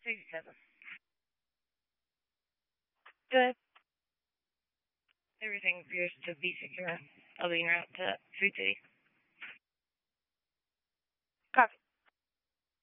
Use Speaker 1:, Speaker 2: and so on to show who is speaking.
Speaker 1: 67. Good. Everything appears to be secure. I'll be en route to Food City.